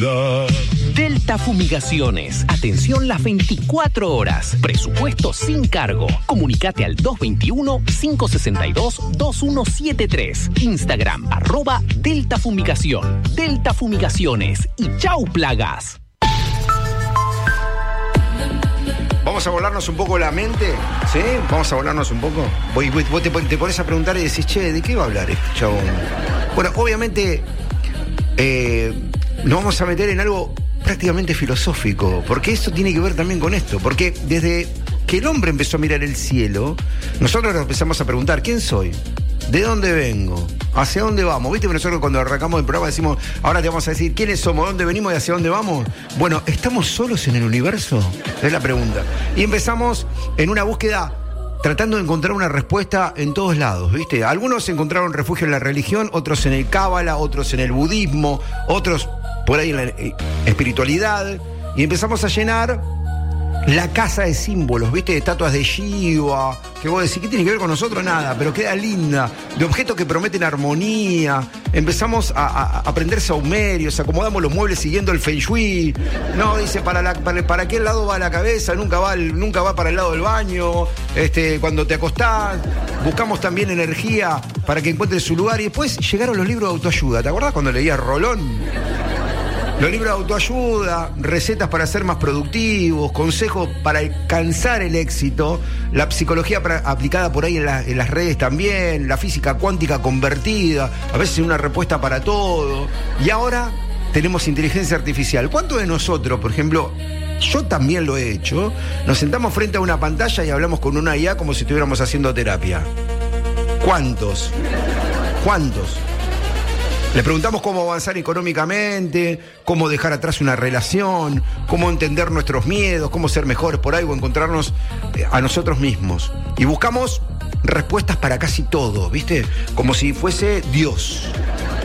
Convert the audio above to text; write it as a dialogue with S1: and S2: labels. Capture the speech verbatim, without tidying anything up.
S1: Delta Fumigaciones. Atención las veinticuatro horas. Presupuesto sin cargo. Comunicate al dos veintiuno, cinco sesenta y dos, veintiuno setenta y tres. Instagram, arroba Delta Fumigación. Delta Fumigaciones. Y chau plagas.
S2: Vamos a volarnos un poco la mente, ¿sí? Vamos a volarnos un poco. Vos, vos, vos te, te pones a preguntar y decís, che, ¿de qué va a hablar este chabón? Bueno, obviamente eh, nos vamos a meter en algo prácticamente filosófico, porque eso tiene que ver también con esto, porque desde que el hombre empezó a mirar el cielo, nosotros nos empezamos a preguntar, ¿quién soy? ¿De dónde vengo? ¿Hacia dónde vamos? ¿Viste que nosotros cuando arrancamos el programa decimos, ahora te vamos a decir quiénes somos, dónde venimos y hacia dónde vamos? Bueno, ¿estamos solos en el universo? Es la pregunta. Y empezamos en una búsqueda tratando de encontrar una respuesta en todos lados, ¿viste? Algunos encontraron refugio en la religión, otros en el cábala, otros en el budismo, otros por ahí en la espiritualidad. Y empezamos a llenar la casa de símbolos, ¿viste? De estatuas de Shiva, que vos decís, ¿qué tiene que ver con nosotros? Nada, pero queda linda. De objetos que prometen armonía. Empezamos a, a, a aprender saumerios, acomodamos los muebles siguiendo el Feng Shui. No, dice, para, la, para, para qué lado va la cabeza, nunca va, nunca va para el lado del baño. Este, cuando te acostás, buscamos también energía para que encuentres su lugar. Y después llegaron los libros de autoayuda. ¿Te acordás cuando leías Rolón? Los libros de autoayuda, recetas para ser más productivos, consejos para alcanzar el éxito, la psicología pra- aplicada por ahí en, la, en las redes también, la física cuántica convertida, a veces una respuesta para todo. Y ahora tenemos inteligencia artificial. ¿Cuántos de nosotros, por ejemplo, yo también lo he hecho, nos sentamos frente a una pantalla y hablamos con una I A como si estuviéramos haciendo terapia? ¿Cuántos? ¿Cuántos? Le preguntamos cómo avanzar económicamente, cómo dejar atrás una relación, cómo entender nuestros miedos, cómo ser mejores por algo, encontrarnos a nosotros mismos. Y buscamos respuestas para casi todo, ¿viste? Como si fuese Dios.